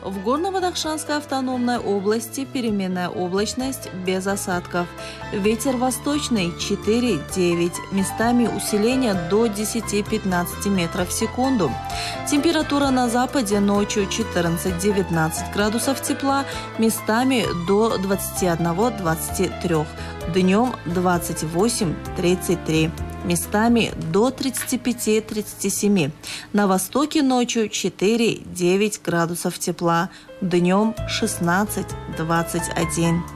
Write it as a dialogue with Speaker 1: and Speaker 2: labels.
Speaker 1: В Горно-Бадахшанской автономной области переменная облачность без осадков. Ветер восточный 4-9, местами усиление до 10-15 метров в секунду. Температура на западе ночью 14-19 градусов тепла, местами до 21-23, днем 28-33. Местами до 35-37. На востоке ночью 4-9 градусов тепла, днем 16-21.